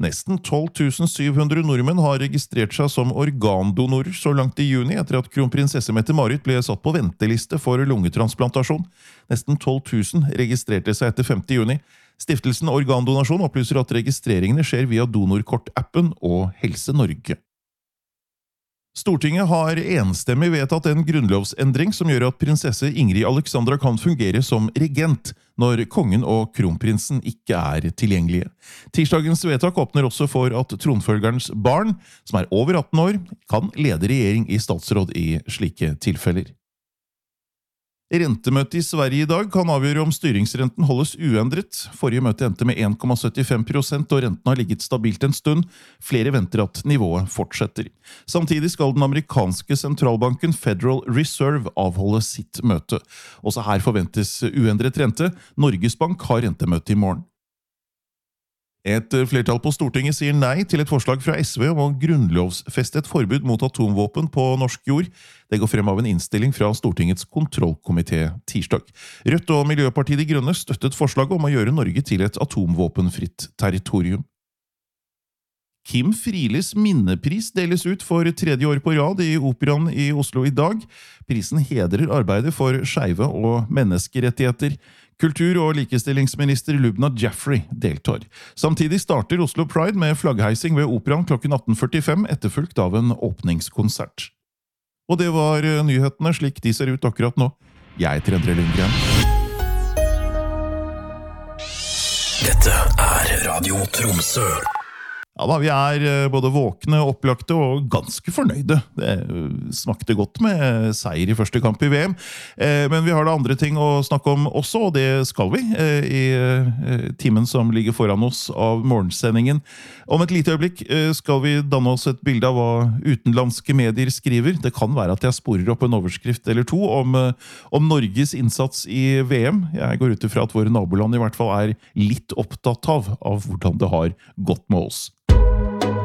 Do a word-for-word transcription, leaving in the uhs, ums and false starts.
Nesten tolv tusen syv hundre nordmenn har registrert seg som organdonorer så langt i juni etter at kronprinsesse Mette-Marit ble satt på venteliste for lungetransplantasjon. Nesten tolv tusen registrerte seg etter femte juni. Stiftelsen Organdonasjon opplyser at registreringene skjer via Donorkort-appen og Helse Norge. Stortinget har enstemmig vedtatt en grunnlovsendring som gjør at prinsesse Ingrid Alexandra kan fungere som regent når kongen og kronprinsen ikke er tilgjengelige. Tirsdagens vedtak åpner også for at tronfølgerens barn, som er over atten år, kan lede regjering i statsråd i slike tilfeller. Rentemøtet i Sverige i dag kan avgjøre om styringsrenten holdes uendret. Forrige møte endte med en komma syttifem prosent, og renten har ligget stabilt en stund. Flere venter at nivået fortsetter. Samtidig skal den amerikanske sentralbanken Federal Reserve avholde sitt møte. Også her forventes uendret rente. Norges Bank har rentemøte i morgen. Et flertall på Stortinget sier nei til et forslag fra S V om å grunnlovsfeste et forbud mot atomvåpen på norsk jord. Det går frem av en innstilling fra Stortingets kontrollkomité tirsdag. Rødt og Miljøpartiet De Grønne støttet forslaget om å gjøre Norge til et atomvåpenfritt territorium. Kim Frielis minnepris deles ut for tredje år på rad i Operaen i Oslo i dag. Prisen hedrer arbeidet for skeive og menneskerettigheter. Kultur- og likestillingsminister Lubna Jaffrey deltar. Samtidig starter Oslo Pride med flaggheising ved Operaen klokken atten førtifem, etterfulgt av en åpningskonsert. Og det var nyhetene slik de ser ut akkurat nå. Jeg heter Endre Lundgren. Dette er Radio Tromsø. Ja da, vi er både våkne, opplagte og ganske fornøyde. Det smakte godt med seier i første kamp i V M. Men vi har da andre ting å snakke om også, og det skal vi i timen som ligger foran oss av morgensendingen. Om et lite øyeblikk skal vi danne oss et bilde av hva utenlandske medier skriver. Det kan være at jeg sporer opp en overskrift eller to om, om Norges innsats i V M. Jeg går ut ifra at våre naboland i hvert fall er litt opptatt av, av hvordan det har gått med oss.